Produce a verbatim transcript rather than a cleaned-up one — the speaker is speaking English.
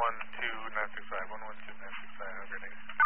one two nine six five, one one two nine six five, have a great day.